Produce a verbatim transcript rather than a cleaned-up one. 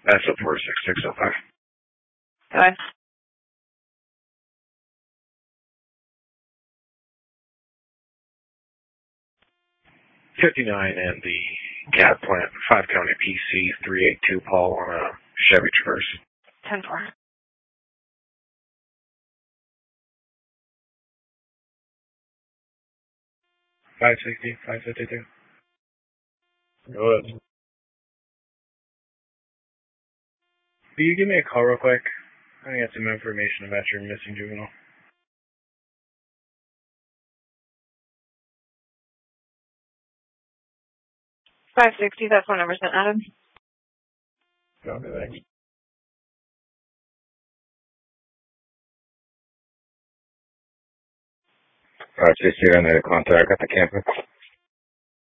That's a four six six oh five. Bye. fifty-nine and the cat plant, five County P C three eight two Paul on a Chevy Traverse. ten four. five sixty, five fifty-two. Go ahead. Will you give me a call real quick? I need some information about your missing juvenile. five sixty, that's one number sent, Adam. Okay, thanks. five sixty, I need a contact at the campus.